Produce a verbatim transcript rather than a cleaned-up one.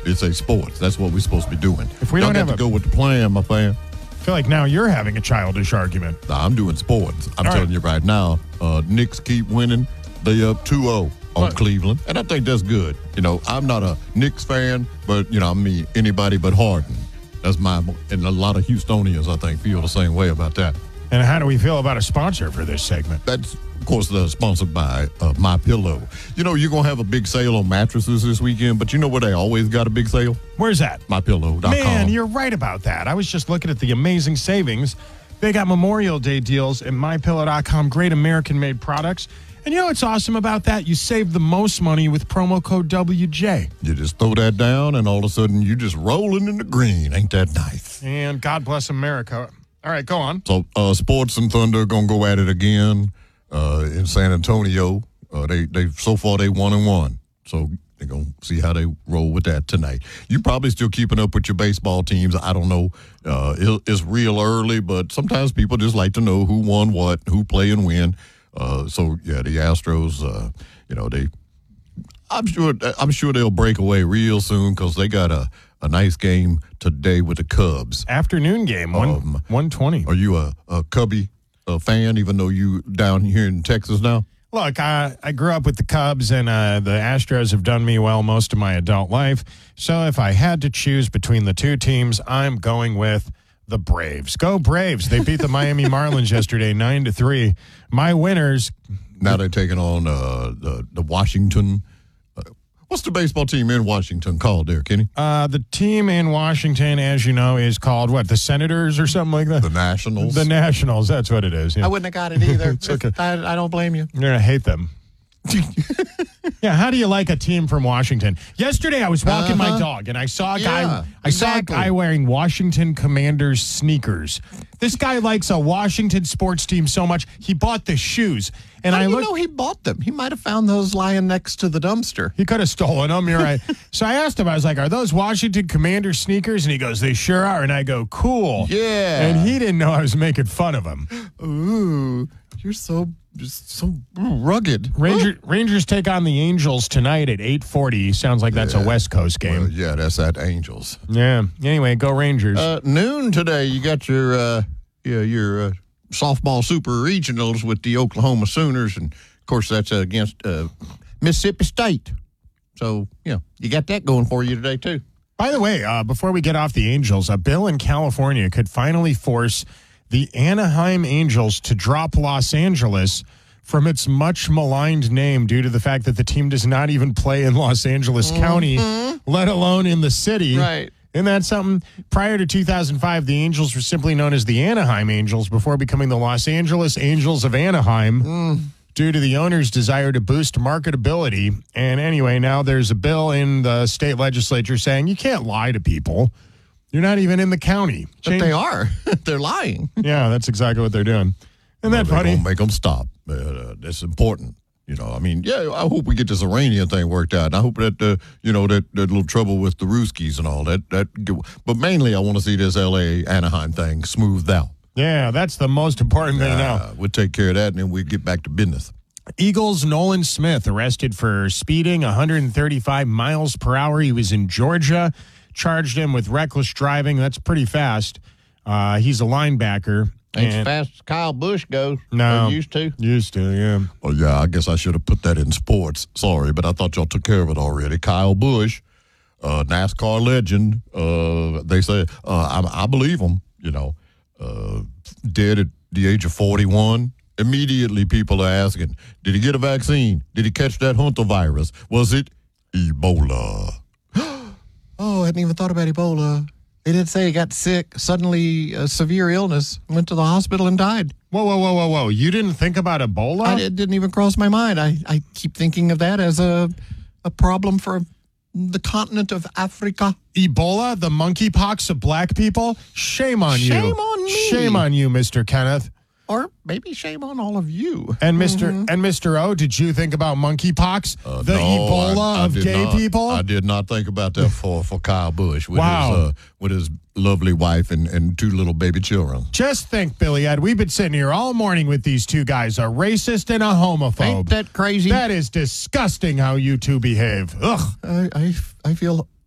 It's a sports. That's what we're supposed to be doing. If we Y'all don't got have to a- go with the plan, my fan. I feel like now you're having a childish argument. Nah, I'm doing sports. I'm All telling right. you right now, uh, Knicks keep winning. They up two oh on What? Cleveland, and I think that's good. You know, I'm not a Knicks fan, but, you know, I mean, anybody but Harden. That's my, and a lot of Houstonians, I think, feel the same way about that. And how do we feel about a sponsor for this segment? That's, of course, uh, sponsored by uh, My Pillow. You know, you're going to have a big sale on mattresses this weekend, but you know where they always got a big sale? Where's that? my pillow dot com. Man, you're right about that. I was just looking at the amazing savings. They got Memorial Day deals at my pillow dot com. Great American-made products. And you know what's awesome about that? You save the most money with promo code W J. You just throw that down, and all of a sudden, you're just rolling in the green. Ain't that nice? And God bless America. All right, go on. So, uh, Sports and Thunder going to go at it again uh, in San Antonio. Uh, they they So far, they one and one. So, they're going to see how they roll with that tonight. You probably still keeping up with your baseball teams. I don't know. Uh, it, it's real early, but sometimes people just like to know who won what, who play and when. Uh, so, yeah, the Astros, uh, you know, they I'm sure I'm sure they'll break away real soon because they got a, a nice game today with the Cubs. Afternoon game, one, Um, one twenty. Are you a, a Cubby uh, fan, even though you down here in Texas now? Look, I, I grew up with the Cubs, and uh, the Astros have done me well most of my adult life. So if I had to choose between the two teams, I'm going with the Braves. Go Braves. They beat the Miami Marlins yesterday, nine to three. My winners. Now they're taking on uh, the, the Washington. Uh, what's the baseball team in Washington called there, Kenny? Uh, the team in Washington, as you know, is called what? The Senators or something like that? The Nationals. The Nationals. That's what it is. Yeah. I wouldn't have got it either. It's okay. I, I don't blame you. You're going to hate them. Yeah, how do you like a team from Washington? Yesterday, I was walking my Uh-huh. dog, and I saw a guy. Yeah, I saw exactly. a guy wearing Washington Commanders sneakers. This guy likes a Washington sports team so much he bought the shoes. And How I do you looked. know he bought them? He might have found those lying next to the dumpster. He could have stolen them. You're right. So I asked him. I was like, "Are those Washington Commanders sneakers?" And he goes, "They sure are." And I go, "Cool." Yeah. And he didn't know I was making fun of him. Ooh, you're so just so rugged. Ranger, Rangers take on the Angels tonight at eight forty. Sounds like that's a West Coast game. Well, yeah, that's at Angels. Yeah. Anyway, go Rangers. Uh, noon today, you got your uh, yeah, your uh, softball super regionals with the Oklahoma Sooners, and of course that's uh, against uh, Mississippi State. So yeah, you got that going for you today too. By the way, uh, before we get off the Angels, a bill in California could finally force the Anaheim Angels to drop Los Angeles from its much maligned name due to the fact that the team does not even play in Los Angeles Mm-hmm. County, let alone in the city. Right. Isn't that something? Prior to two thousand five, the Angels were simply known as the Anaheim Angels before becoming the Los Angeles Angels of Anaheim Mm. due to the owner's desire to boost marketability. And anyway, now there's a bill in the state legislature saying you can't lie to people. You're not even in the county. But Change- they are. They're lying. Yeah, that's exactly what they're doing. Isn't that They're funny? gonna make them stop. Uh, that's important. You know, I mean, yeah, I hope we get this Iranian thing worked out. And I hope that, uh, you know, that, that little trouble with the Ruskies and all that. That, but mainly, I want to see this L A Anaheim thing smoothed out. Yeah, that's the most important thing now. Uh, we'll take care of that, and then we'll get back to business. Eagles Nolan Smith arrested for speeding one hundred thirty-five miles per hour. He was in Georgia. Charged him with reckless driving. That's pretty fast. Uh, he's a linebacker. Ain't as and- fast as Kyle Busch goes. No. Or used to. Used to, yeah. Oh, yeah, I guess I should have put that in sports. Sorry, but I thought y'all took care of it already. Kyle Busch, uh, NASCAR legend. Uh, they say, uh, I, I believe him, you know, uh, dead at the age of forty-one. Immediately, people are asking, did he get a vaccine? Did he catch that Hunter virus? Was it Ebola? Oh, I hadn't even thought about Ebola. They did say he got sick, suddenly a severe illness, went to the hospital and died. Whoa, whoa, whoa, whoa, whoa. You didn't think about Ebola? I, it didn't even cross my mind. I, I keep thinking of that as a a problem for the continent of Africa. Ebola, the monkeypox of black people? Shame on you. Shame on me. Shame on you, Mister Kenneth. Or maybe shame on all of you. And Mister and Mister O, did you think about monkeypox? Uh, the no, Ebola I- I of did gay not. people? I did not think about that for, for Kyle Busch with Wow. his uh, with his lovely wife and, and two little baby children. Just think, Billy Ed, we've been sitting here all morning with these two guys, a racist and a homophobe. Ain't that crazy? That is disgusting how you two behave. Ugh. I, I, I feel